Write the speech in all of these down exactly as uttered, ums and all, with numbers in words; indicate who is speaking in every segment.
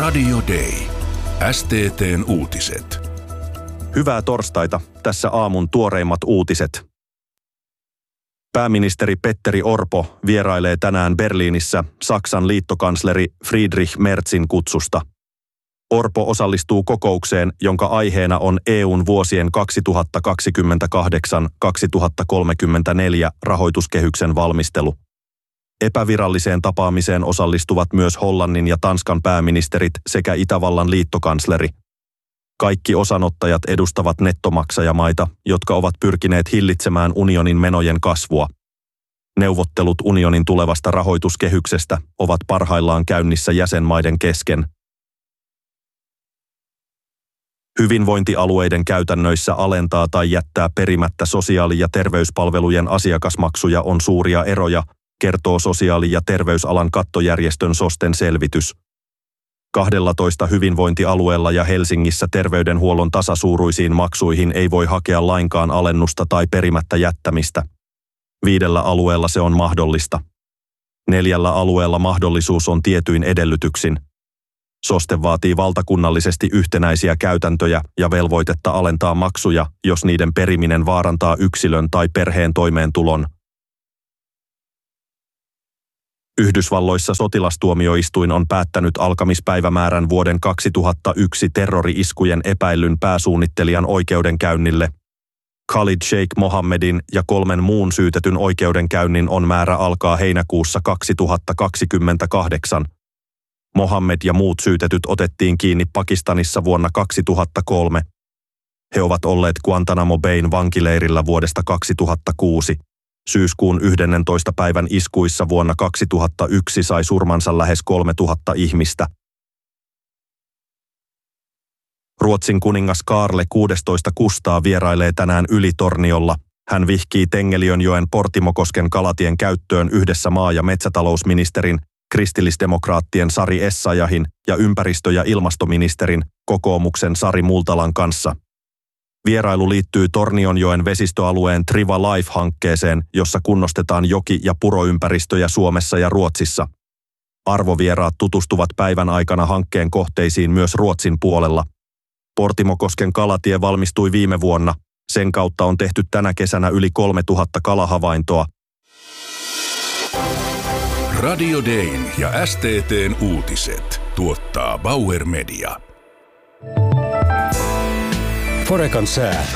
Speaker 1: Radio Day. S T T:n uutiset.
Speaker 2: Hyvää torstaita. Tässä aamun tuoreimmat uutiset. Pääministeri Petteri Orpo vierailee tänään Berliinissä Saksan liittokansleri Friedrich Merzin kutsusta. Orpo osallistuu kokoukseen, jonka aiheena on E U:n vuosien kaksituhattakaksikymmentäkahdeksan kaksituhattakolmekymmentäneljä rahoituskehyksen valmistelu. Epäviralliseen tapaamiseen osallistuvat myös Hollannin ja Tanskan pääministerit sekä Itävallan liittokansleri. Kaikki osanottajat edustavat nettomaksajamaita, jotka ovat pyrkineet hillitsemään unionin menojen kasvua. Neuvottelut unionin tulevasta rahoituskehyksestä ovat parhaillaan käynnissä jäsenmaiden kesken. Hyvinvointialueiden käytännöissä alentaa tai jättää perimättä sosiaali- ja terveyspalvelujen asiakasmaksuja on suuria eroja, kertoo sosiaali- ja terveysalan kattojärjestön SOSTEn selvitys. kahdellatoista hyvinvointialueella ja Helsingissä terveydenhuollon tasasuuruisiin maksuihin ei voi hakea lainkaan alennusta tai perimättä jättämistä. Viidellä alueella se on mahdollista. Neljällä alueella mahdollisuus on tietyin edellytyksin. SOSTE vaatii valtakunnallisesti yhtenäisiä käytäntöjä ja velvoitetta alentaa maksuja, jos niiden periminen vaarantaa yksilön tai perheen toimeentulon. Yhdysvalloissa sotilastuomioistuin on päättänyt alkamispäivämäärän vuoden kaksituhattayksi terrori-iskujen epäillyn pääsuunnittelijan oikeudenkäynnille. Khalid Sheikh Mohammedin ja kolmen muun syytetyn oikeudenkäynnin on määrä alkaa heinäkuussa kaksituhattakaksikymmentäkahdeksan. Mohammed ja muut syytetyt otettiin kiinni Pakistanissa vuonna kaksituhattakolme. He ovat olleet Guantanamo Bayn vankileirillä vuodesta kaksituhattakuusi. Syyskuun yhdennentoista päivän iskuissa vuonna kaksituhattayksi sai surmansa lähes kolmetuhatta ihmistä. Ruotsin kuningas Kaarle kuudestoista Kustaa vierailee tänään Ylitorniolla. Hän vihkii Tengeliönjoen Portimokosken kalatien käyttöön yhdessä maa- ja metsätalousministerin, kristillisdemokraattien Sari Essayahin ja ympäristö- ja ilmastoministerin, kokoomuksen Sari Multalan kanssa. Vierailu liittyy Tornionjoen vesistöalueen Triva Life-hankkeeseen, jossa kunnostetaan joki- ja puroympäristöjä Suomessa ja Ruotsissa. Arvovieraat tutustuvat päivän aikana hankkeen kohteisiin myös Ruotsin puolella. Portimokosken kalatie valmistui viime vuonna. Sen kautta on tehty tänä kesänä yli kolmetuhatta kalahavaintoa.
Speaker 1: Radio Dayn ja S T T:n uutiset tuottaa Bauer Media.
Speaker 3: Forekan sää.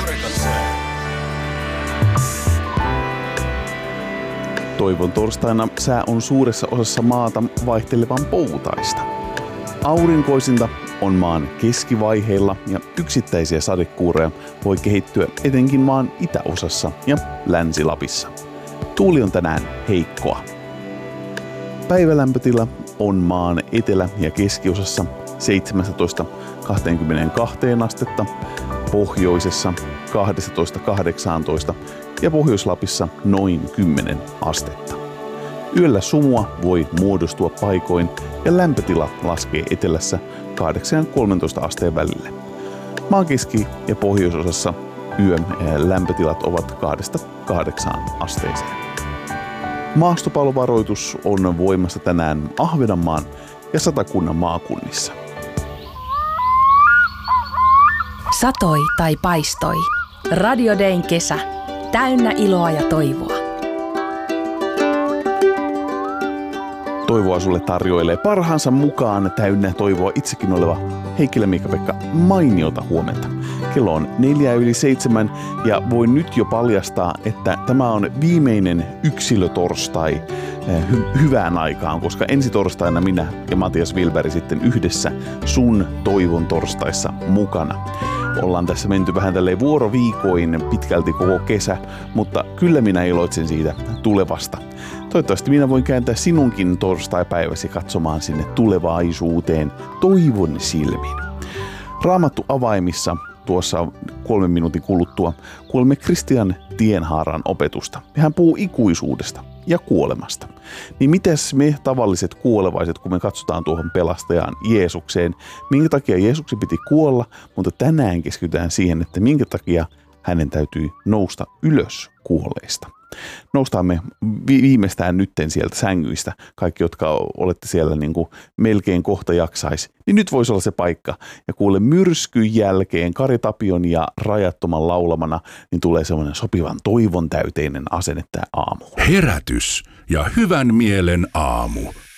Speaker 4: Toivon torstaina sää on suuressa osassa maata vaihtelevan poutaista. Aurinkoisinta on maan keskivaiheilla ja yksittäisiä sadekuureja voi kehittyä etenkin maan itäosassa ja Länsi-Lapissa. Tuuli on tänään heikkoa. Päivälämpötila on maan etelä- ja keskiosassa seitsemästätoista kaksikymmentäkaksi astetta, pohjoisessa kaksitoista kahdeksantoista ja Pohjois-Lapissa noin kymmenen astetta. Yöllä sumua voi muodostua paikoin ja lämpötila laskee etelässä kahdeksasta kolmeentoista asteen välille. Maan keski- ja pohjoisosassa yön lämpötilat ovat kahdesta kahdeksaan asteeseen. Maastopallovaroitus on voimassa tänään Ahvenanmaan ja Satakunnan maakunnissa.
Speaker 5: Satoi tai paistoi. Radio Dayn kesä. Täynnä iloa ja toivoa.
Speaker 4: Toivoa sulle tarjoilee parhaansa mukaan täynnä toivoa itsekin oleva Heikkilä Miikka-Pekka. Mainiota huomenta. Kello on neljä yli seitsemän ja voin nyt jo paljastaa, että tämä on viimeinen yksilötorstai hy- hyvään aikaan, koska ensi torstaina minä ja Matias Wilberg sitten yhdessä sun toivon torstaissa mukana. Ollaan tässä menty vähän tälleen vuoroviikoin pitkälti koko kesä, mutta kyllä minä iloitsen siitä tulevasta. Toivottavasti minä voin kääntää sinunkin torstaipäiväsi katsomaan sinne tulevaisuuteen toivon silmin. Raamattu avaimissa tuossa kolmen minuutin kuluttua kuulemme Christian Tienhaaran opetusta. Hän puhuu ikuisuudesta ja kuolemasta. Niin mitäs me tavalliset kuolevaiset, kun me katsotaan tuohon pelastajaan Jeesukseen, minkä takia Jeesuksen piti kuolla, mutta tänään keskitytään siihen, että minkä takia hänen täytyy nousta ylös kuolleista. noustaan me vi- viimeistään nytten sieltä sängyistä, kaikki, jotka olette siellä niin kuin melkein kohta jaksais, niin nyt voisi olla se paikka. Ja kuule, myrskyn jälkeen Kari Tapion ja Rajattoman laulamana, niin tulee semmoinen sopivan toivon täyteinen asenne tää aamu.
Speaker 1: Herätys ja hyvän mielen aamu.